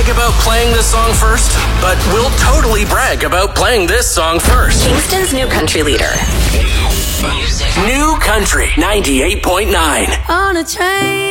brag about playing this song first, but we'll totally brag about playing this song first. Kingston's new country leader. New Country 98.9. On a train.